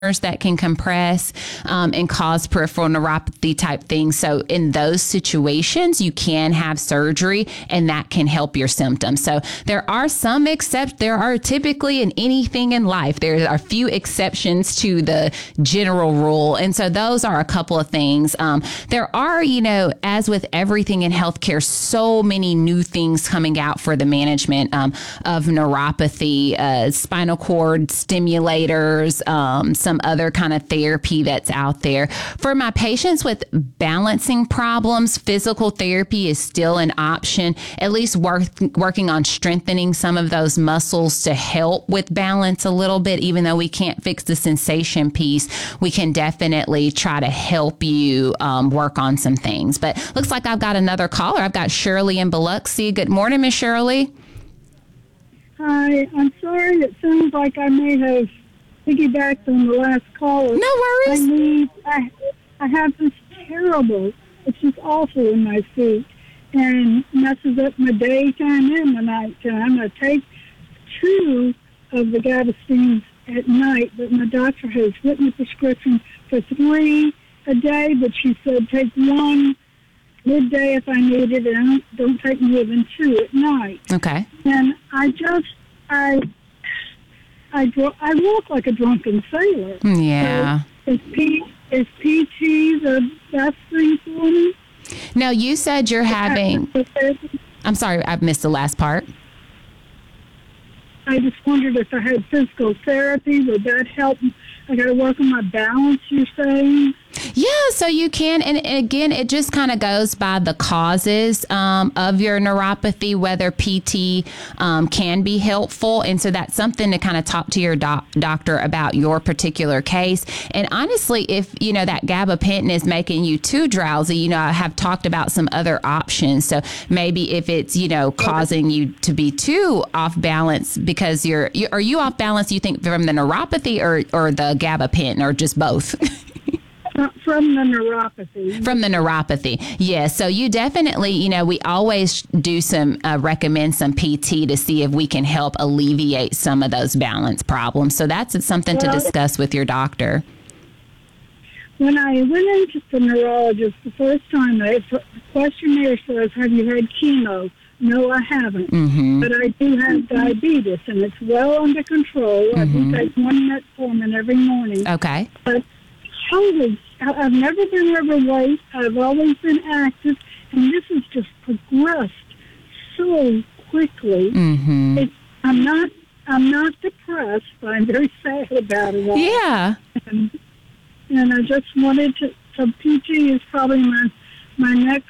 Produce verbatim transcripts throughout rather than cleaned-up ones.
that can compress um, and cause peripheral neuropathy type things. So in those situations, you can have surgery and that can help your symptoms. So there are some except there are typically in anything in life, there are a few exceptions to the general rule. And so those are a couple of things. Um, there are, you know, as with everything in healthcare, so many new things coming out for the management um, of neuropathy, uh, spinal cord stimulators, um, some other kind of therapy that's out there. For my patients with balancing problems, physical therapy is still an option, at least work, working on strengthening some of those muscles to help with balance a little bit. Even though we can't fix the sensation piece, we can definitely try to help you um, work on some things. But looks like I've got another caller. I've got Shirley in Biloxi. Good morning, Miss Shirley. Hi, I'm sorry. It sounds like I may have piggybacked on the last caller. No worries. I need, I, I have this terrible, it's just awful in my feet and messes up my daytime and my nighttime. I take two of the Gabastines at night, but my doctor has written a prescription for three a day, but she said take one midday if I need it, and don't take more than two at night. Okay. And I just, I... I, dro- I walk like a drunken sailor. Yeah. So is, P- is P T the best thing for me? Now, you said you're having... I'm sorry, I missed the last part. I just wondered if I had physical therapy, would that help? I got to work on my balance, you're saying? Yeah, so you can. And, and again, it just kind of goes by the causes um, of your neuropathy, whether P T um, can be helpful. And so that's something to kind of talk to your doc- doctor about your particular case. And honestly, if, you know, that gabapentin is making you too drowsy, you know, I have talked about some other options. So maybe if it's, you know, causing you to be too off balance because you're, you are you off balance, you think, from the neuropathy or, or the gabapentin or just both? From the neuropathy. From the neuropathy. Yeah. So you definitely, you know, we always do some, uh, recommend some P T to see if we can help alleviate some of those balance problems. So that's something well, to discuss with your doctor. When I went into the neurologist the first time, the questionnaire says, have you had chemo? No, I haven't. Mm-hmm. But I do have diabetes, and it's well under control. Mm-hmm. I do take one metformin every morning. Okay. But totally, I've never been overweight. I've always been active, and this has just progressed so quickly. Mm-hmm. It, I'm not, I'm not depressed, but I'm very sad about it all. Yeah. And, and I just wanted to. So P T is probably my my next.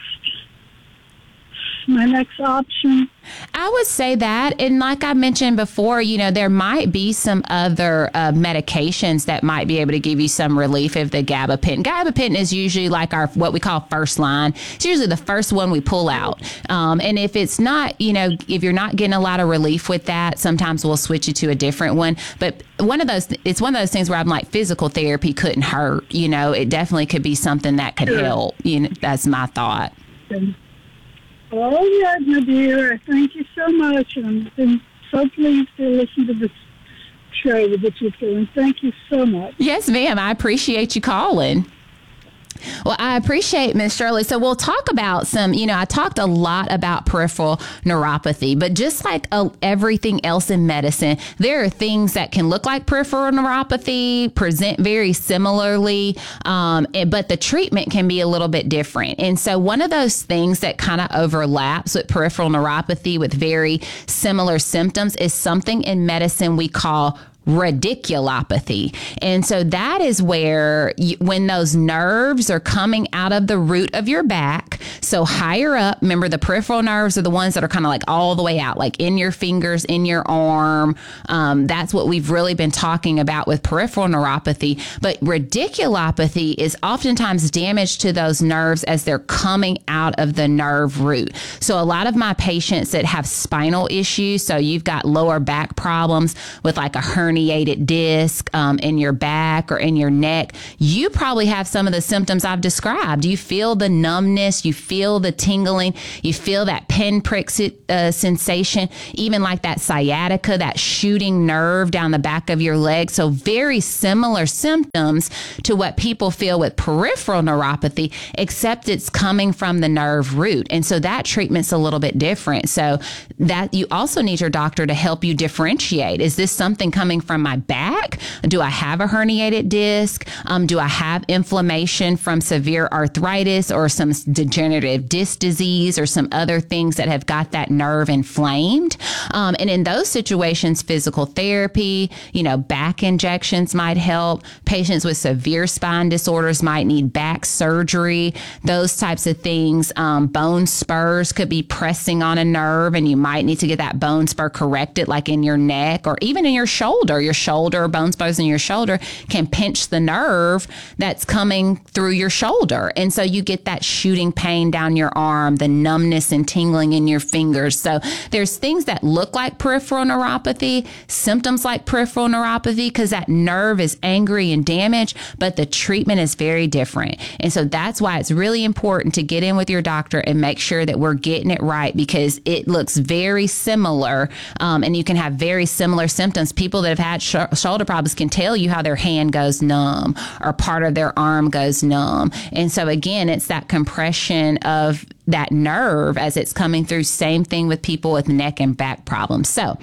My next option. I would say that. And like I mentioned before, you know, there might be some other uh, medications that might be able to give you some relief if the gabapentin. Gabapentin is usually like our, what we call first line. It's usually the first one we pull out. Um, and if it's not, you know, if you're not getting a lot of relief with that, sometimes we'll switch you to a different one. But one of those, it's one of those things where I'm like, physical therapy couldn't hurt. You know, it definitely could be something that could sure. help. You know, that's my thought. Okay. Oh, yeah, my dear. Thank you so much. I've been so pleased to listen to this show that you're doing. Thank you so much. Yes, ma'am. I appreciate you calling. Well, I appreciate Miz Shirley. So we'll talk about some, you know, I talked a lot about peripheral neuropathy, but just like uh, everything else in medicine, there are things that can look like peripheral neuropathy, present very similarly, um, and, but the treatment can be a little bit different. And so one of those things that kind of overlaps with peripheral neuropathy with very similar symptoms is something in medicine we call radiculopathy. And so that is where you, when those nerves are coming out of the root of your back, so higher up, remember the peripheral nerves are the ones that are kind of like all the way out, like in your fingers, in your arm. Um, that's what we've really been talking about with peripheral neuropathy. But radiculopathy is oftentimes damage to those nerves as they're coming out of the nerve root. So a lot of my patients that have spinal issues, so you've got lower back problems with like a hernia herniated disc um, in your back or in your neck, you probably have some of the symptoms I've described. You feel the numbness, you feel the tingling, you feel that pinprick uh, sensation, even like that sciatica, that shooting nerve down the back of your leg. So very similar symptoms to what people feel with peripheral neuropathy, except it's coming from the nerve root. And so that treatment's a little bit different. So that you also need your doctor to help you differentiate. Is this something coming from my back? Do I have a herniated disc? Um, do I have inflammation from severe arthritis or some degenerative disc disease or some other things that have got that nerve inflamed? Um, and in those situations, physical therapy, you know, back injections might help. Patients with severe spine disorders might need back surgery, those types of things. Um, bone spurs could be pressing on a nerve and you might need to get that bone spur corrected, like in your neck or even in your shoulder. Your shoulder, bone spurs in your shoulder can pinch the nerve that's coming through your shoulder. And so you get that shooting pain down your arm, the numbness and tingling in your fingers. So there's things that look like peripheral neuropathy, symptoms like peripheral neuropathy, because that nerve is angry and damaged, but the treatment is very different. And so that's why it's really important to get in with your doctor and make sure that we're getting it right, because it looks very similar um, and you can have very similar symptoms. People that have had sh- shoulder problems can tell you how their hand goes numb or part of their arm goes numb. And so again, it's that compression of that nerve as it's coming through. Same thing with people with neck and back problems. So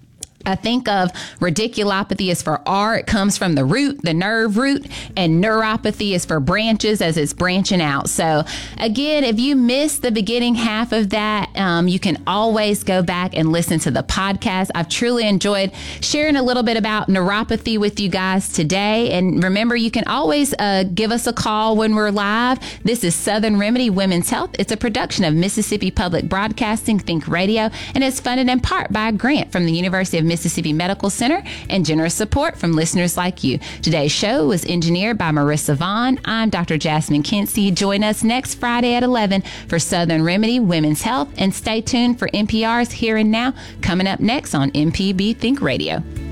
I think of radiculopathy as for R, it comes from the root, the nerve root, and neuropathy is for branches as it's branching out. So again, if you missed the beginning half of that, um, you can always go back and listen to the podcast. I've truly enjoyed sharing a little bit about neuropathy with you guys today. And remember, you can always uh, give us a call when we're live. This is Southern Remedy Women's Health. It's a production of Mississippi Public Broadcasting Think Radio, and it's funded in part by a grant from the University of Mississippi Medical Center and generous support from listeners like you. Today's show was engineered by Marissa Vaughn. I'm Doctor Jasmine Kinsey. Join us next Friday at eleven for Southern Remedy Women's Health, and stay tuned for N P R's Here and Now coming up next on M P B Think Radio.